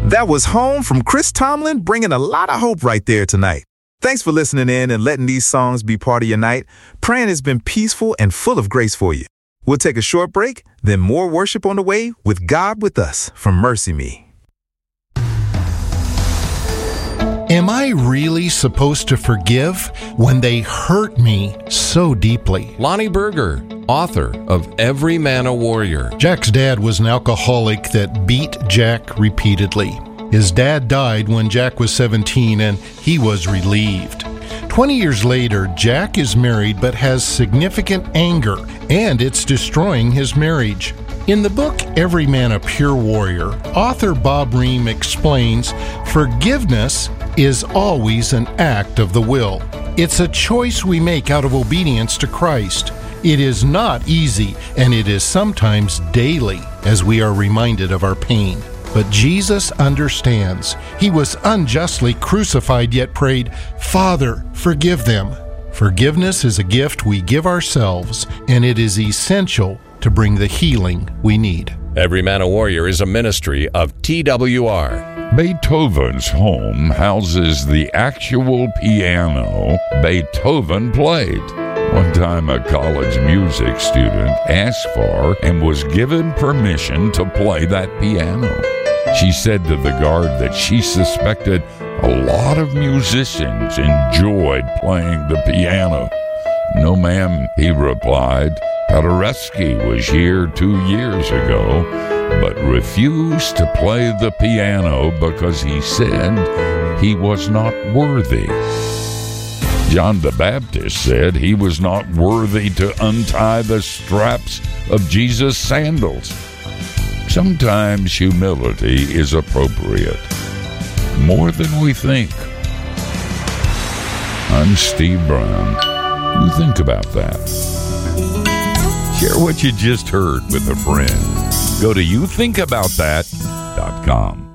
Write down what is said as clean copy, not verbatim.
That was Home from Chris Tomlin, bringing a lot of hope right there tonight. Thanks for listening in and letting these songs be part of your night. Praying it's been peaceful and full of grace for you. We'll take a short break, then more worship on the way with God With Us from Mercy Me. Am I really supposed to forgive when they hurt me so deeply? Lonnie Berger, author of Every Man a Warrior. Jack's dad was an alcoholic that beat Jack repeatedly. His dad died when Jack was 17 and he was relieved. 20 years later, Jack is married but has significant anger, and it's destroying his marriage. In the book Every Man a Pure Warrior, author Bob Ream explains forgiveness is always an act of the will. It's a choice we make out of obedience to Christ. It is not easy, and it is sometimes daily as we are reminded of our pain. But Jesus understands. He was unjustly crucified, yet prayed, "Father, forgive them." Forgiveness is a gift we give ourselves, and it is essential to bring the healing we need. Every Man a Warrior is a ministry of TWR. Beethoven's home houses the actual piano Beethoven played. One time a college music student asked for and was given permission to play that piano. She said to the guard that she suspected a lot of musicians enjoyed playing the piano. "No, ma'am," he replied. "Paderewski was here 2 years ago, but refused to play the piano because he said he was not worthy." John the Baptist said he was not worthy to untie the straps of Jesus' sandals. Sometimes humility is appropriate, more than we think. I'm Steve Brown. You think about that. Share what you just heard with a friend. Go to youthinkaboutthat.com.